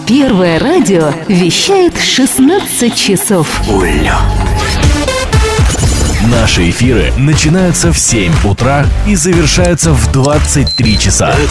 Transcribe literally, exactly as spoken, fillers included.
Первое радио вещает шестнадцать часов. Улё. Наши эфиры начинаются в семь утра и завершаются в двадцать три часа.